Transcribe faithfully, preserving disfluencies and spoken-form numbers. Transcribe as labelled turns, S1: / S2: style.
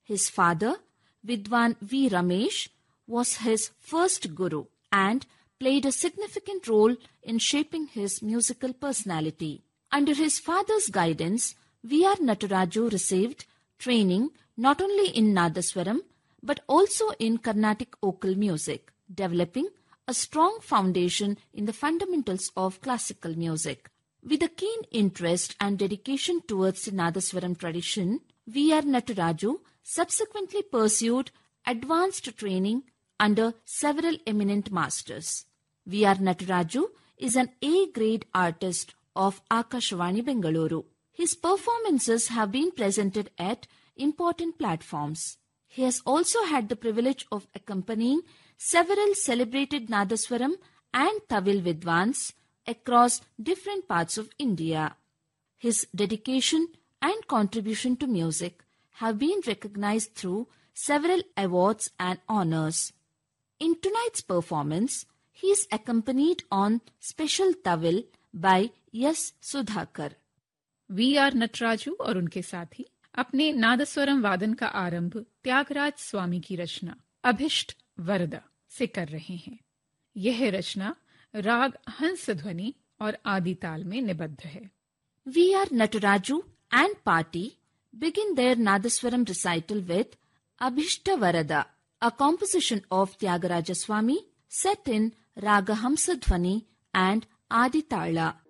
S1: His father, Vidwan V. Ramesh, was his first guru and played a significant role in shaping his musical personality. Under his father's guidance, V R Nataraju received training not only in Nadaswaram but also in Carnatic vocal music, developing a strong foundation in the fundamentals of classical music. With a keen interest and dedication towards the Nadaswaram tradition, V R Nataraju subsequently pursued advanced training under several eminent masters. V R Nataraju is an A-grade artist of Akashvani Bengaluru. His performances have been presented at important platforms. He has also had the privilege of accompanying several celebrated Nadaswaram and Tawil Vidwans across different parts of India. His dedication and contribution to music have been recognized through several awards and honors. In tonight's performance, he is accompanied on special Tawil by S. Sudhakar.
S2: We are नटराजू और उनके साथी अपने नादस्वरम वादन का आरंभ त्यागराज स्वामी की रचना अभिष्ट वरदा से कर रहे हैं। यह रचना राग हंस ध्वनि और आदि ताल में निबद्ध है।
S1: V R Nataraju and party begin their Nadaswaram recital with Abhishta Varada, a composition of Tyagaraja Swami set in Raga Hamsa Dhvani and Adi Tala.